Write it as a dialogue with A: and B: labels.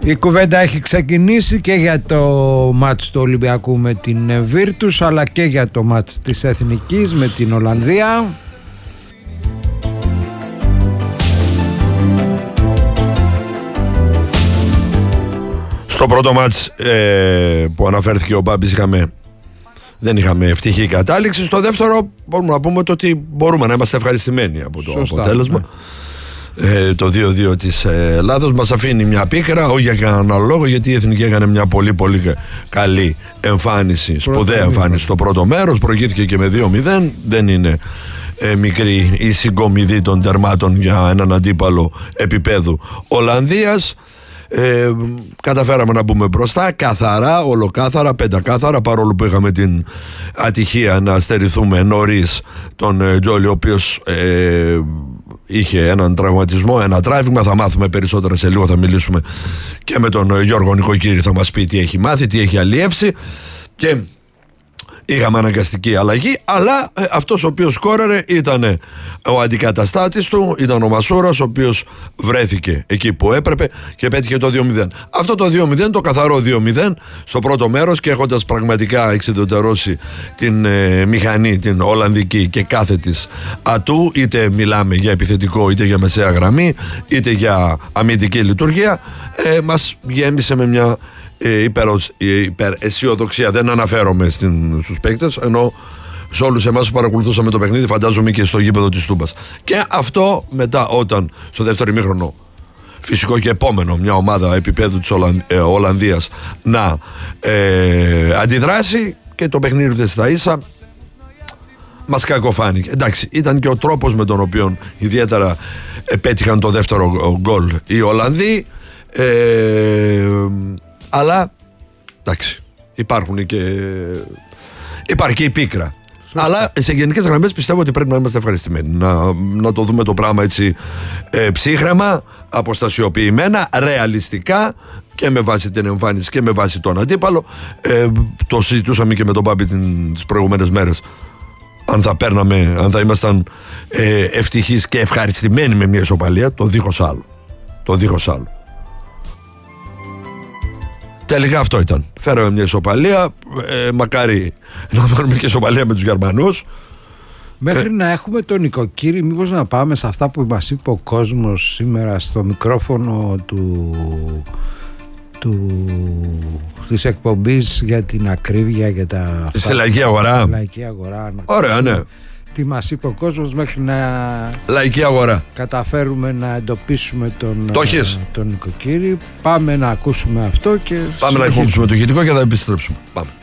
A: Η κουβέντα έχει ξεκινήσει και για το μάτς του Ολυμπιακού με την Βίρτους, αλλά και για το μάτς της Εθνικής με την Ολλανδία.
B: Στο πρώτο μάτς που αναφέρθηκε ο Μπάμπης δεν είχαμε ευτυχή κατάληξη. Στο δεύτερο μπορούμε να πούμε ότι μπορούμε να είμαστε ευχαριστημένοι από το αποτέλεσμα. Ναι. Το 2-2 της Ελλάδος μας αφήνει μια πίκρα, όχι για κανένα λόγο, γιατί η Εθνική έκανε μια πολύ πολύ καλή εμφάνιση, σπουδαία εμφάνιση στο πρώτο μέρος, προηγήθηκε και με 2-0. Δεν είναι μικρή η συγκομιδή των τερμάτων για έναν αντίπαλο επίπεδου Ολλανδίας. Καταφέραμε να μπούμε μπροστά καθαρά, ολοκάθαρα, πεντακάθαρα, παρόλο που είχαμε την ατυχία να στερηθούμε νωρίς τον Τζόλι, ο οποίος είχε έναν τραυματισμό, ένα τράβηγμα. Θα μάθουμε περισσότερα σε λίγο, θα μιλήσουμε και με τον Γιώργο Νικοκύρη, θα μας πει τι έχει μάθει, τι έχει αλλιεύσει. Και είχαμε αναγκαστική αλλαγή, αλλά αυτός ο οποίος σκόραρε ήταν ο αντικαταστάτης του, ήταν ο Μασούρας, ο οποίος βρέθηκε εκεί που έπρεπε και πέτυχε το 2-0. Αυτό το 2-0, το καθαρό 2-0 στο πρώτο μέρος, και έχοντας πραγματικά εξεδωτερώσει την μηχανή, την Ολλανδική και κάθε της ατού, είτε μιλάμε για επιθετικό, είτε για μεσαία γραμμή, είτε για αμυντική λειτουργία, μας γέμισε με μια υπεραισιοδοξία. Δεν αναφέρομαι στους παίκτες, ενώ σε όλους εμάς που παρακολουθούσαμε το παιχνίδι, φαντάζομαι και στο γήπεδο της Τούμπας. Και αυτό μετά, όταν στο δεύτερο ημίχρονο, φυσικό και επόμενο, μια ομάδα επίπεδου της Ολλανδίας να αντιδράσει και το παιχνίδι στα ίσα, μας κακοφάνηκε. Εντάξει, ήταν και ο τρόπος με τον οποίο ιδιαίτερα πέτυχαν το δεύτερο γκολ οι Ολλανδοί, αλλά εντάξει, υπάρχει και η πίκρα. Αλλά σε γενικές γραμμές πιστεύω ότι πρέπει να είμαστε ευχαριστημένοι, να το δούμε το πράγμα έτσι ψύχρεμα, αποστασιοποιημένα, ρεαλιστικά, και με βάση την εμφάνιση και με βάση τον αντίπαλο. Το συζητούσαμε και με τον Μπάμπη τις προηγούμενες μέρες, αν θα ήμασταν ευτυχείς και ευχαριστημένοι με μια ισοπαλία, το δίχως άλλο. Τελικά αυτό ήταν. Φέραμε μια ισοπαλία. Μακάρι να φέρουμε και ισοπαλία με τους Γερμανούς.
A: Μέχρι να έχουμε τον Νικοκύρη, μήπως να πάμε σε αυτά που μας είπε ο κόσμος σήμερα στο μικρόφωνο της εκπομπής για την ακρίβεια, για τα...
B: Στη λαϊκή αγορά. Ωραία, ναι.
A: Τι μας είπε ο κόσμος, μέχρι να
B: λαϊκή αγορά
A: καταφέρουμε να εντοπίσουμε τον Νικοκύρη. Πάμε να ακούσουμε αυτό και
B: πάμε να ακούσουμε το ηχητικό και θα επιστρέψουμε. Πάμε.